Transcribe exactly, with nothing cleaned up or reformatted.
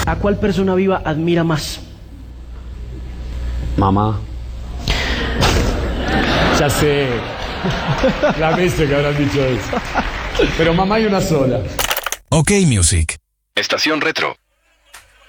¿A cuál persona viva admira más? Mamá. Ya sé. La mesa que habrán dicho eso. Pero mamá hay una sola. Ok Music. Estación Retro.